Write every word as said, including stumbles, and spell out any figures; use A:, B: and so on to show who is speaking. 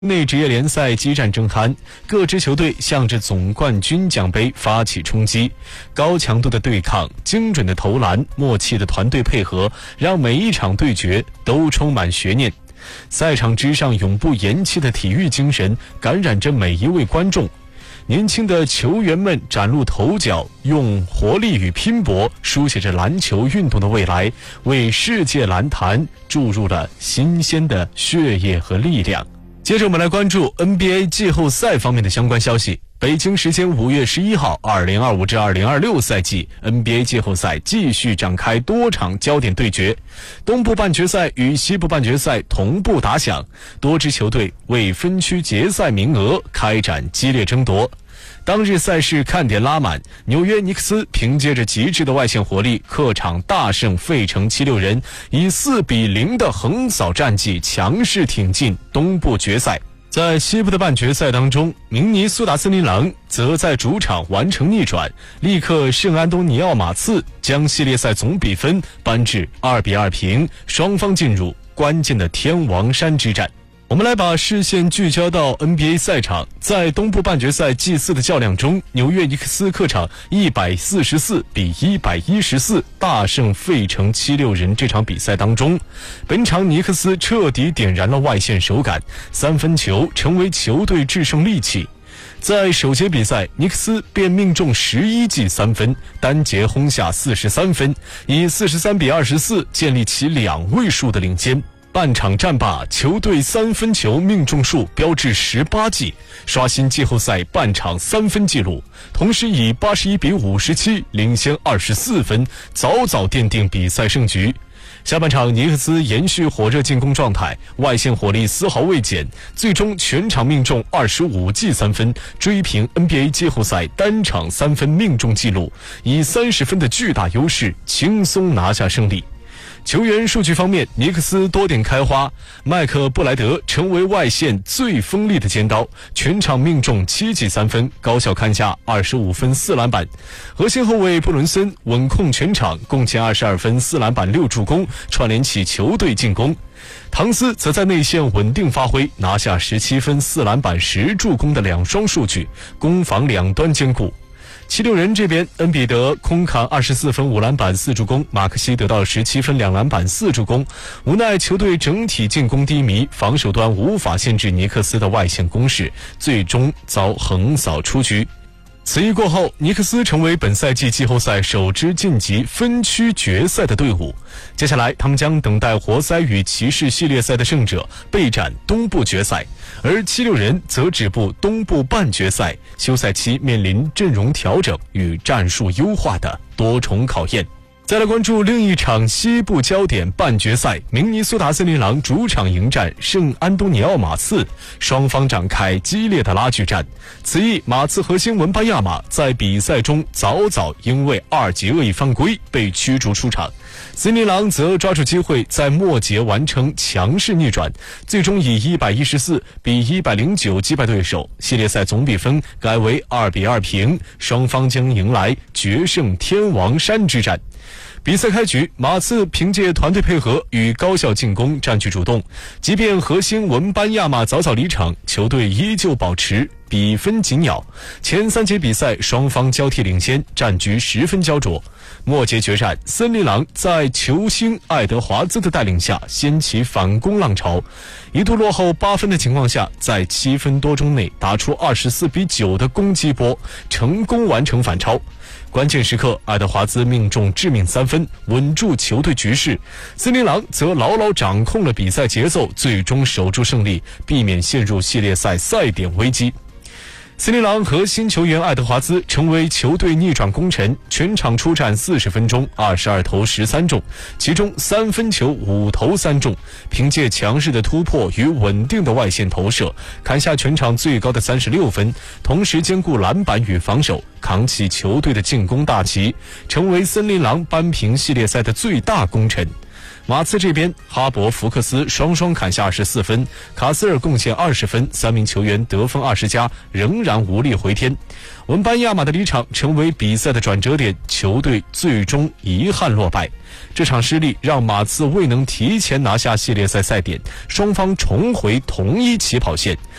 A: 内职业联赛激战正酣，各支球队向着总冠军奖杯发起冲击。高强度的对抗、精准的投篮、默契的团队配合，让每一场对决都充满悬念。赛场之上永不言弃的体育精神感染着每一位观众。年轻的球员们崭露头角，用活力与拼搏书写着篮球运动的未来，为世界篮坛注入了新鲜的血液和力量。接着我们来关注 N B A 季后赛方面的相关消息。北京时间五月十一号 ,二零二五至二零二六 赛季 N B A 季后赛继续展开多场焦点对决，东部半决赛与西部半决赛同步打响，多支球队为分区决赛名额开展激烈争夺。当日赛事看点拉满，纽约尼克斯凭借着极致的外线火力，客场大胜费城七六人，以四比零的横扫战绩，强势挺进东部决赛。在西部的半决赛当中，明尼苏达森林狼则在主场完成逆转，力克圣安东尼奥马刺，将系列赛总比分扳至二比二平，双方进入关键的天王山之战。我们来把视线聚焦到 N B A 赛场，在东部半决赛季四的较量中，纽约尼克斯客场一百四十四比一百一十四大胜费城七六人。这场比赛当中，本场尼克斯彻底点燃了外线手感，三分球成为球队制胜利器。在首节比赛，尼克斯便命中十一记三分，单节轰下四十三分，以四十三比二十四建立起两位数的领先。半场战罢，球队三分球命中数飙至十八记，刷新季后赛半场三分纪录，同时以八十一比五十七领先二十四分，早早奠定比赛胜局。下半场尼克斯延续火热进攻状态，外线火力丝毫未减，最终全场命中二十五记三分，追平 N B A 季后赛单场三分命中纪录，以三十分的巨大优势轻松拿下胜利。球员数据方面，尼克斯多点开花，麦克布莱德成为外线最锋利的尖刀，全场命中七记三分，高效砍下二十五分四篮板。核心后卫布伦森稳控全场，贡献二十二分四篮板六助攻，串联起球队进攻。唐斯则在内线稳定发挥，拿下十七分四篮板十助攻的两双数据，攻防两端兼顾。七六人这边，恩比德空砍二十四分五篮板四助攻，马克西得到十七分两篮板四助攻。无奈球队整体进攻低迷，防守端无法限制尼克斯的外线攻势，最终遭横扫出局。此役过后，尼克斯成为本赛季季后赛首支晋级分区决赛的队伍。接下来他们将等待活塞与骑士系列赛的胜者备战东部决赛，而七六人则止步东部半决赛，休赛期面临阵容调整与战术优化的多重考验。再来关注另一场西部焦点半决赛，明尼苏达森林狼主场迎战圣安东尼奥马刺，双方展开激烈的拉锯战。此役马刺核心文班亚马在比赛中早早因为二级恶意犯规被驱逐出场，森林狼则抓住机会在末节完成强势逆转，最终以一百一十四比一百零九击败对手，系列赛总比分改为二比二平，双方将迎来决胜天王山之战。比赛开局，马刺凭借团队配合与高效进攻占据主动，即便核心文班亚马早早离场，球队依旧保持比分紧咬。前三节比赛双方交替领先，战局十分焦灼。末节决战，森林狼在球星爱德华兹的带领下掀起反攻浪潮，一度落后八分的情况下，在七分多钟内打出二十四比九的攻击波，成功完成反超。关键时刻，爱德华兹命中致命三分，稳住球队局势。森林狼则牢牢掌控了比赛节奏，最终守住胜利，避免陷入系列赛赛点危机。森林狼和新球员爱德华兹成为球队逆转功臣，全场出战四十分钟，二十二投十三中，其中三分球五投三中，凭借强势的突破与稳定的外线投射，砍下全场最高的三十六分，同时兼顾篮板与防守，扛起球队的进攻大旗，成为森林狼扳平系列赛的最大功臣。 马刺这边，哈勃、福克斯双双砍下二十四分，卡斯尔贡献二十分，三名球员得分二十加，仍然无力回天。文班亚马的离场成为比赛的转折点，球队最终遗憾落败。这场失利让马刺未能提前拿下系列赛赛点，双方重回同一起跑线。